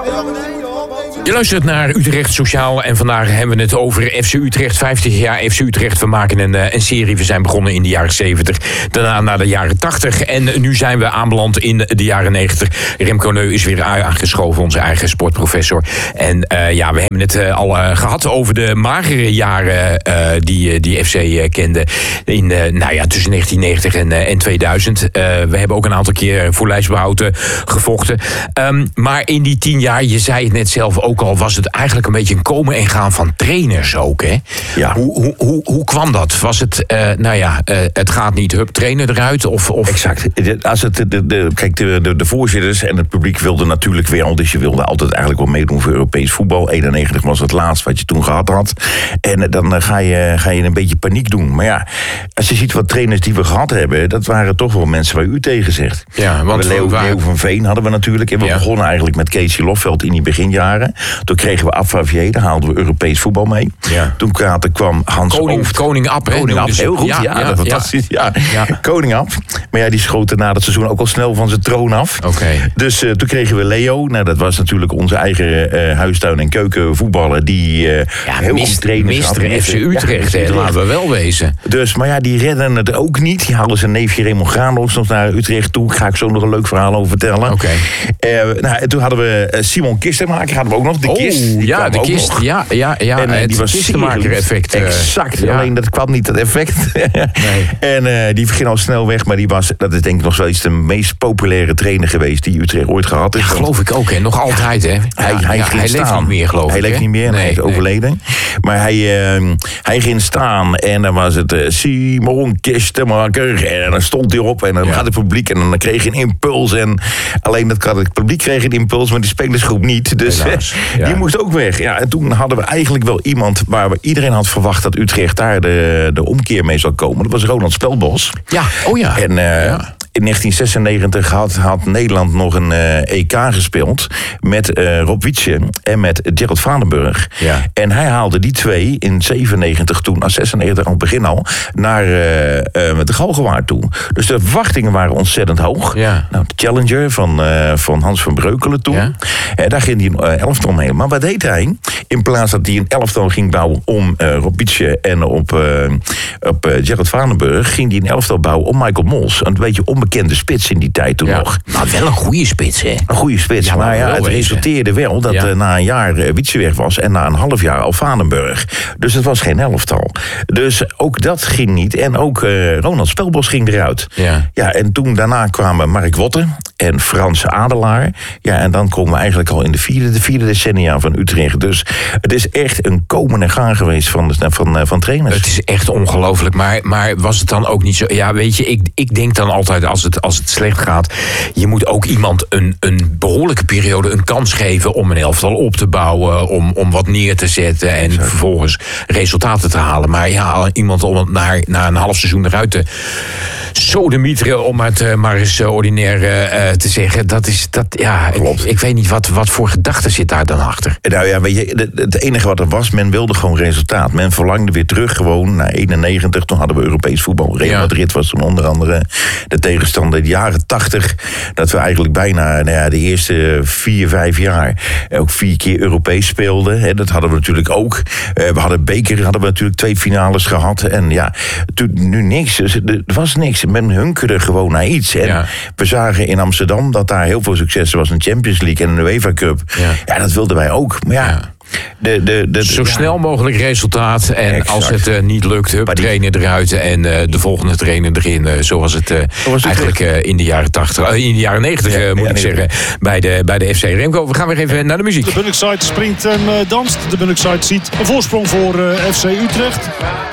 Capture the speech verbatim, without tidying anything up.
Je luistert naar Utrecht Sociaal en vandaag hebben we het over F C Utrecht. vijftig jaar F C Utrecht. We maken een, een serie. We zijn begonnen in de jaren zeventig. Daarna naar de jaren tachtig. En nu zijn we aanbeland in de jaren negentig. Remco Neu is weer aangeschoven, onze eigen sportprofessor. En uh, ja, we hebben het uh, al uh, gehad over de magere jaren uh, die, die F C uh, kende. In, uh, nou ja, tussen negentien negentig en, uh, en tweeduizend. Uh, we hebben ook een aantal keer voor Lijsbehoud uh, gevochten. Um, maar in die tien jaar, je zei het net zelf ook al, was het eigenlijk een beetje een komen en gaan van trainers ook, hè? Ja. Hoe, hoe, hoe, hoe kwam dat? Was het, uh, nou ja, uh, het gaat niet, hup, trainer eruit? Of, of... Exact. Als het, de, de, kijk, de, de, de voorzitters en het publiek wilden natuurlijk wel, dus je wilde altijd eigenlijk wel meedoen voor Europees voetbal. eenennegentig was het laatst wat je toen gehad had. En dan ga je, ga je een beetje paniek doen. Maar ja, als je ziet wat trainers die we gehad hebben, dat waren toch wel mensen waar u tegen zegt. Ja, want Leo, waar... Leo van Veen hadden we natuurlijk. En we ja. begonnen eigenlijk met Casey Lofveld in die beginjaren. Toen kregen we Abfavier, daar haalden we Europees voetbal mee. Ja. Toen kwam Hans Koning, Ooft. Koning Ab, hè? Koning Ab, heel goed. Ja, ja, ja, fantastisch. Ja. Ja. Ja. Koning Ab. Maar ja, die schoten na dat seizoen ook al snel van zijn troon af. Okay. Dus uh, toen kregen we Leo. Nou, dat was natuurlijk onze eigen uh, huistuin- en keukenvoetballer. Die uh, ja, heel mist, goed trainers had. mister F C Utrecht, ja, hè, laten we wel wezen. Dus, maar ja, die redden het ook niet. Die haalden zijn neefje Raymond Graanlos nog naar Utrecht toe. Daar ga ik zo nog een leuk verhaal over vertellen. Okay. Uh, nou, en toen hadden we Simon Kistenmaker. Hadden we ook nog. De oh, Kist. Die ja, de Kist. Nog. Ja, ja, ja. En, uh, het die was Kistenmaker-effect. Uh, exact. Ja. Alleen dat kwam niet, dat effect. Nee. En uh, die ging al snel weg. Maar die was, dat is denk ik nog steeds de meest populaire trainer geweest die Utrecht ooit gehad heeft. Ja, geloof ik ook, hè. Nog altijd, hè. Hij, ja, hij, ja, ging hij staan. leeft niet meer, geloof hij ik. Hij leeft niet meer, nee, hij is nee. overleden. Maar hij, uh, hij ging staan en dan was het uh, Simon Kistenmaker. En dan stond hij op en dan ja. gaat het publiek en dan kreeg je een impuls. En alleen dat het publiek kreeg een impuls, maar die spelersgroep niet. Dus Helaas, ja. die moest ook weg. Ja, en toen hadden we eigenlijk wel iemand waar we iedereen had verwacht dat Utrecht daar de, de omkeer mee zou komen. Dat was Ronald Spelbos. Ja, oh ja. En uh, ja. in negentien zesennegentig had, had Nederland nog een uh, E K gespeeld met uh, Rob Wietse en met Gerald Vadenburg. Ja. En hij haalde die twee in zevenennegentig toen, als zesennegentig aan het begin al, naar uh, uh, de Galgenwaard toe. Dus de verwachtingen waren ontzettend hoog. Ja. Nou, de Challenger van, uh, van Hans van Breukelen toen. Ja. En daar ging hij een uh, elftal mee. Maar wat deed hij? In plaats dat hij een elftal ging bouwen om uh, Rob Wietse en op, uh, op uh, Gerald Vadenburg, ging hij een elftal bouwen om Michael Mols. Een beetje onbekende spits in die tijd toen ja. nog. Maar wel een goede spits, hè? Een goede spits. Ja, maar, maar ja, het wezen. resulteerde wel dat ja. uh, na een jaar uh, Wietse weg was en na een half jaar al Vadenburg. Dus het was geen elftal. Dus ook dat ging niet. En ook uh, Ronald Spelbos ging eruit. Ja. Ja, en toen daarna kwamen Mark Wotte en Frans Adelaar. Ja, en dan komen we eigenlijk al in de vierde, de vierde decennia van Utrecht. Dus het is echt een komen en gaan geweest van, van, van, van trainers. Het is echt ongelooflijk. Maar, maar was het dan ook niet zo? Ja, weet je, ik, ik denk dan altijd als het, als het slecht gaat, je moet ook iemand een, een behoorlijke periode een kans geven om een elftal op te bouwen, om, om wat neer te zetten en Sorry. vervolgens resultaten te halen. Maar ja, iemand om het na, na een half seizoen eruit te sodemieteren, om het uh, maar eens uh, ordinair uh, te zeggen, dat is, dat, ja, Klopt. Ik, ik weet niet wat, wat voor gedachten zit daar dan achter. Nou ja, weet je, het enige wat er was, men wilde gewoon resultaat. Men verlangde weer terug gewoon naar eenennegentig, toen hadden we Europees voetbal. Real ja. Madrid was toen onder andere de tegenstander. De jaren tachtig, dat we eigenlijk bijna nou ja, de eerste vier, vijf jaar ook vier keer Europees speelden. Hè, dat hadden we natuurlijk ook. Uh, we hadden beker, hadden we natuurlijk twee finales gehad. En ja, toen, nu niks. Er was niks. Men hunkerde gewoon naar iets. En ja. we zagen in Amsterdam dat daar heel veel succes was. Een Champions League en een UEFA Cup. Ja, ja dat wilden wij ook. Maar ja... ja. De, de, de, Zo ja. snel mogelijk resultaat. En exact. Als het uh, niet lukt, hup, die... trainer eruit en uh, de volgende trainer erin. Uh, zoals het, uh, was het eigenlijk uh, in de jaren tachtig, uh, in de jaren negentig uh, moet ja, ik nee, zeggen, bij de, bij de F C Remco. We gaan weer even naar de muziek. De Bunnickside springt en uh, danst. De Bunnickside ziet een voorsprong voor uh, F C Utrecht.